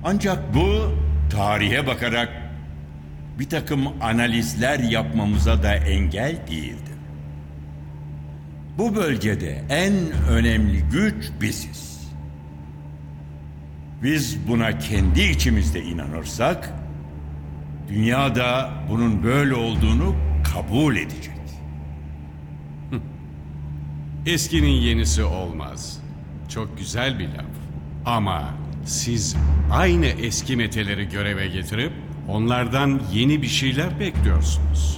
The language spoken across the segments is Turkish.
Ancak bu tarihe bakarak bir takım analizler yapmamıza da engel değildir. Bu bölgede en önemli güç biziz. Biz buna kendi içimizde inanırsak, dünya da bunun böyle olduğunu kabul edecek. Eskinin yenisi olmaz. Çok güzel bir laf. Ama siz aynı eski meteleri göreve getirip onlardan yeni bir şeyler bekliyorsunuz.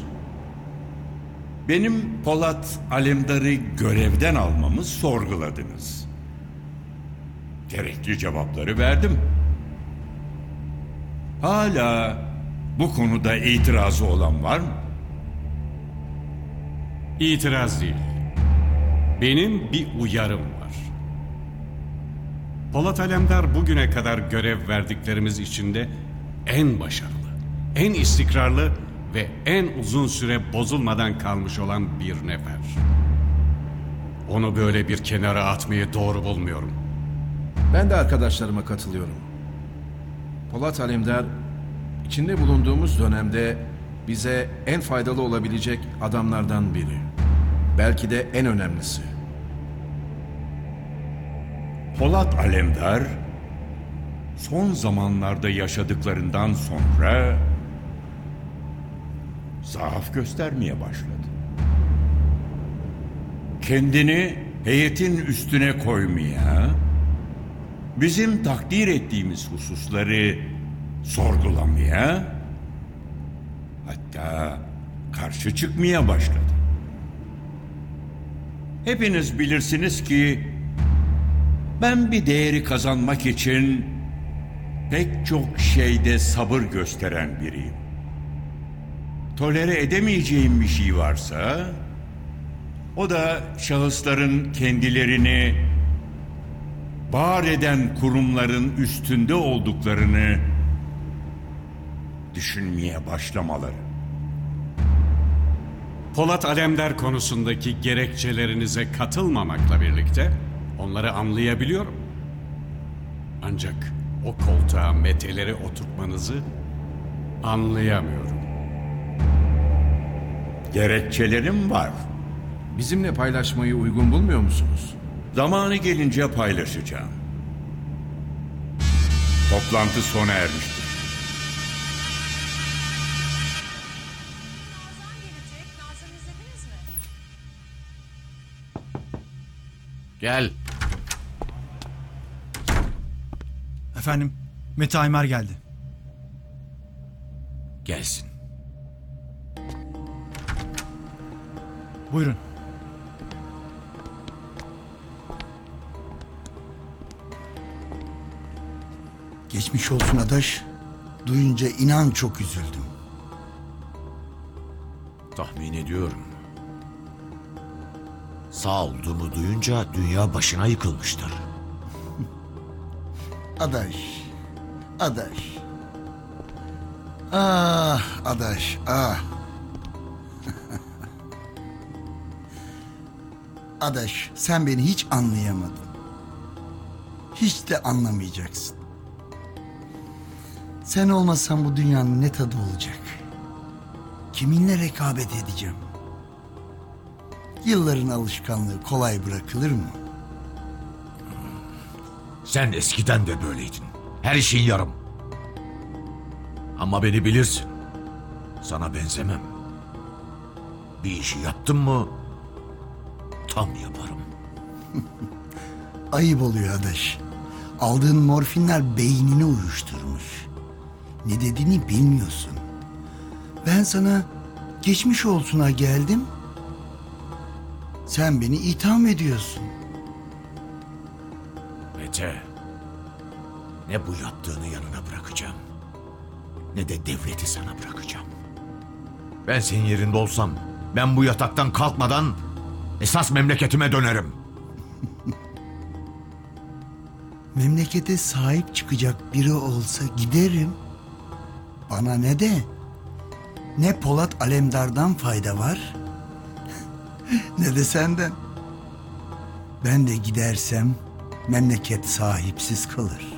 Benim Polat Alemdar'ı görevden almamı sorguladınız. Gerekli cevapları verdim. Hala bu konuda itirazı olan var mı? İtiraz değil. Benim bir uyarım var. Polat Alemdar bugüne kadar görev verdiklerimiz içinde en başarılı, en istikrarlı ve en uzun süre bozulmadan kalmış olan bir nefer. Onu böyle bir kenara atmayı doğru bulmuyorum. Ben de arkadaşlarıma katılıyorum. Polat Alemdar, içinde bulunduğumuz dönemde bize en faydalı olabilecek adamlardan biri. Belki de en önemlisi. Polat Alemdar son zamanlarda yaşadıklarından sonra zaaf göstermeye başladı. Kendini heyetin üstüne koymaya, bizim takdir ettiğimiz hususları sorgulamaya, hatta karşı çıkmaya başladı. Hepiniz bilirsiniz ki ben bir değeri kazanmak için pek çok şeyde sabır gösteren biriyim. Tolere edemeyeceğim bir şey varsa, o da şahısların kendilerini var eden kurumların üstünde olduklarını düşünmeye başlamaları. Polat Alemdar konusundaki gerekçelerinize katılmamakla birlikte onları anlayabiliyorum. Ancak o koltuğa meteleri oturtmanızı anlayamıyorum. Gerekçelerim var. Bizimle paylaşmayı uygun bulmuyor musunuz? Zamanı gelince paylaşacağım. Toplantı sona ermiştir. Nazan izlediniz mi? Gel. Efendim, Mete Aymer geldi. Gelsin. Buyurun. Geçmiş olsun Adaş. Duyunca inan çok üzüldüm. Tahmin ediyorum. Sağ olduğumu duyunca dünya başına yıkılmıştır. Adaş, Adaş. Ah Adaş, ah. Adaş, sen beni hiç anlayamadın. Hiç de anlamayacaksın. Sen olmasan bu dünyanın ne tadı olacak? Kiminle rekabet edeceğim? Yılların alışkanlığı kolay bırakılır mı? Sen eskiden de böyleydin. Her işin yarım. Ama beni bilirsin. Sana benzemem. Bir işi yaptım mı tam yaparım. Ayıp oluyor Adaş. Aldığın morfinler beynini uyuşturmuş. Ne dediğini bilmiyorsun. Ben sana geçmiş olsuna geldim. Sen beni itham ediyorsun. Mete, ne bu yaptığını yanına bırakacağım, ne de devleti sana bırakacağım. Ben senin yerinde olsam, ben bu yataktan kalkmadan esas memleketime dönerim. Memlekete sahip çıkacak biri olsa giderim. Bana ne de, ne Polat Alemdar'dan fayda var, ne de senden. Ben de gidersem memleket sahipsiz kalır.